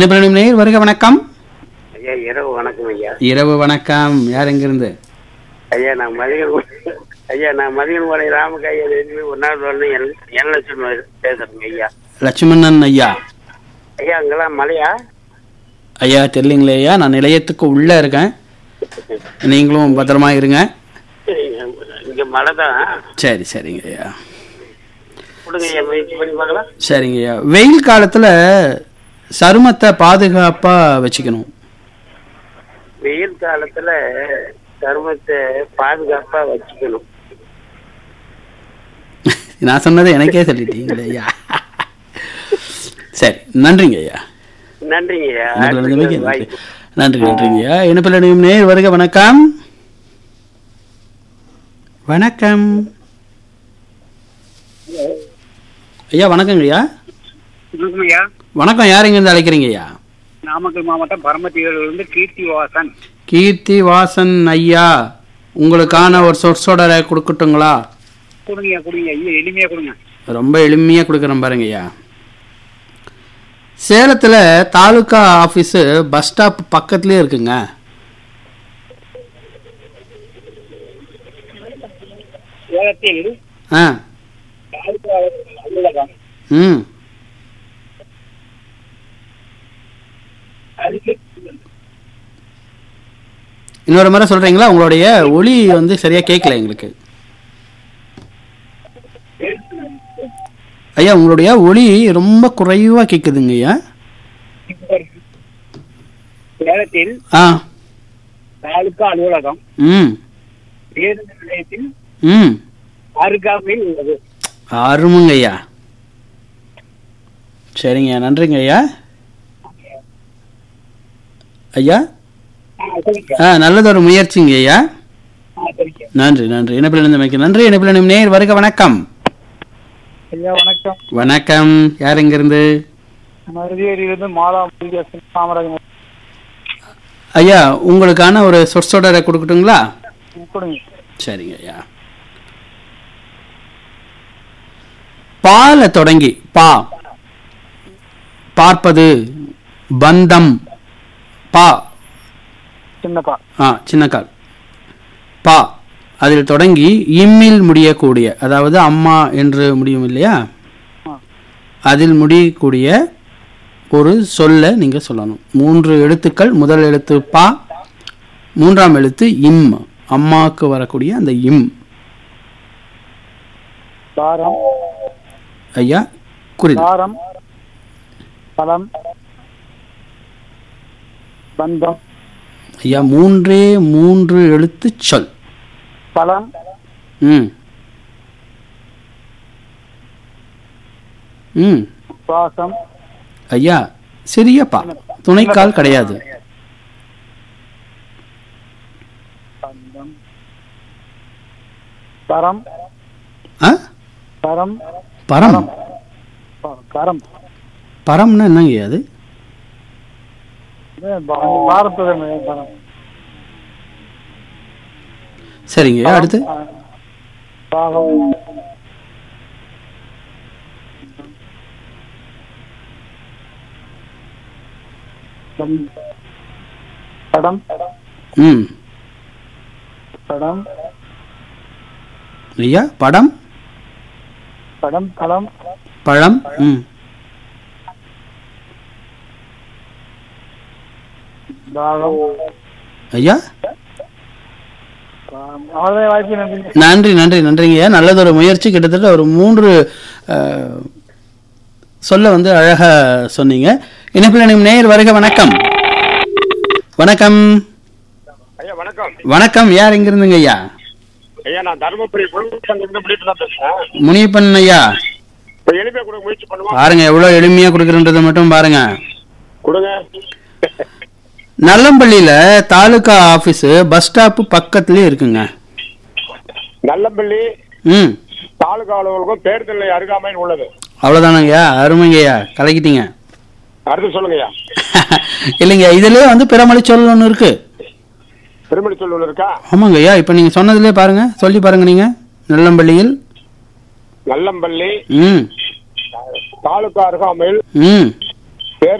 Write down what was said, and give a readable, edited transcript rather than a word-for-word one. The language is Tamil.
இணைப்பிலும் நேர் வருக. வணக்கம் ஐயா. இரவு வணக்கம் ஐயா. இரவு வணக்கம். யார் எங்கிருந்து? ஐயா நான் மதியன் மலை ராமகையா ஒரு நாள் வந்து என் லட்சம் பேசுறேங்க ஐயா. லட்சுமணன் ஐயா. ஐயா அங்கெல்லாம் மழையா? ஐயா தெரியலீங்களே ஐயா, நான் நிலையத்துக்கு உள்ள இருக்கேன், நீங்களும் பத்திரமா இருங்க. இங்க மழை தான். சரி சரிங்க ஐயா. கொடுங்க ஐயா, முயற்சி பண்ணி பார்க்கலாம். சரிங்க ஐயா. வெயில் காலத்துல சருமத்தை பாதுகாப்பா வச்சுக்கணும். வெயில் காலத்துல சருமத்தை பாதுகாப்பா வச்சுக்கணும். நான் சொன்னதை எனக்கே சொல்லிட்டீங்களே ஐயா. சரி, நன்றிங்க ஐயா. நன்றிங்க ஐயா. நன்றி நன்றிங்க ஐயா. இணைப்பில் நேர் வருக. வணக்கம். வணக்கம் ஐயா. வணக்கங்க ஐயா. வணக்கம். யார் எங்கிருந்து அழைக்கிறீங்க ஐயா? நாமக்கல் மாவட்டம் பரமத்தியிலிருந்து கீர்த்தி வாசன். கீர்த்தி வாசன் ஐயா, உங்களுக்கான ஒரு சொற்சொடரை கொடுக்கட்டுங்களா? கொடுங்க கொடுங்க ஐயா, எளிமையா கொடுங்க. ரொம்ப எளிமையா கொடுக்குறேன் பாருங்க ஐயா. சேலத்துல தாலுகா ஆபீஸ் பஸ் ஸ்டாப் பக்கத்துலயே இருக்குங்க. சேலத்தில் இன்னொரு முறை சொல்றீங்களா? உங்களுடைய ஒலி வந்து சரியா கேட்கல எங்களுக்கு ஐயா. உங்களுடைய ஒலி ரொம்ப குறைவா கேக்குதுங்க ஐயா. சேலத்தில் தாலுகா அலுவலகம் பேருந்து நிலையத்தில் அருகாமையில் உள்ளது. அருமைங்க ஐயா. சரிங்க, நன்றிங்க ஐயா. ஐயா நல்லதொரு முயற்சிங்க ஐயா. நன்றி நன்றி. இணைப்பில் இணைந்தமைக்கு நன்றி. இணைப்பில் நேர் வருக. வணக்கம் ஐயா. வணக்கம். வணக்கம். யார் எங்கிருந்து? மருதியிலிருந்து மாலா காமராஜ். ஐயா, உங்களுக்கான ஒரு சொற்சொடரை கொடுக்கட்டுங்களா? கொடுங்க. சரிங்க ஐயா. பால தொடங்கி பார்ப்பது, பந்தம், சின்னக்கால் பா, அதில் தொடங்கி இம்மில் முடியக்கூடிய, அதாவது அம்மா என்று முடியும் இல்லையா, அதில் முடியக்கூடிய ஒரு சொல்ல நீங்க சொல்லணும். 3 எழுத்துக்கள். முதல் எழுத்து பா, 3ஆம் எழுத்து இம், அம்மாவுக்கு வரக்கூடிய அந்த இம். ஐயா குறிதம், பலம், பந்தம். ஐயா 3 எழுத்து சொல். பலம், பாசம். ஐயா சிறிய பா, துணைக்கால் கிடையாது. பரம், பரம், பரம், பரம். பரம்னா என்னங்க அது? சரிங்க. அடுத்து படம், படம். ஐயா படம், படம், பழம், பழம். ஐயா நன்றி நன்றி நன்றிங்க. நல்லதொரு முயற்சி. கிட்டத்தட்ட ஒரு 3 சொல்ல வந்து அழகா சொன்னீங்க. இணைப்பில் நேர் வருக. வணக்கம். வணக்கம் ஐயா. வணக்கம். வணக்கம். யார் எங்க இருந்துங்க ஐயா? ஐயா நான் தர்மபுரி முனியப்பன் ஐயா. எளிமையா கொடுக்க முயற்சி பண்ணுவோம். பாருங்க எவ்வளவு எளிமையா கொடுக்குறன்றதை மட்டும் பாருங்க. கொடுங்க. நல்லம்பள்ளியில தாலுகா ஆபீஸ் பஸ் ஸ்டாப் பக்கத்துலயே இருக்குங்க. நல்லம்பள்ளி தாலுகா அலுவலகம் பேருந்து நிலையம் அருகாமையில் உள்ளது. அவ்வளவுதானங்கய்யா. அருமைங்கய்யா, கலக்கிட்டீங்க. அடுத்து சொல்லுங்கய்யா. இல்லைங்க, இதுலயே வந்து பிறமொழி சொல் ஒண்ணு இருக்கு. பிறமொழி சொல் ஒண்ணு இருக்கா? ஆமாங்க ஐயா. இப்ப நீங்க சொன்னதுலயே பாருங்க, சொல்லி பாருங்க. நீங்க நல்லம்பள்ளியில், நல்லம்பள்ளி தாலுகா அருகாமையில்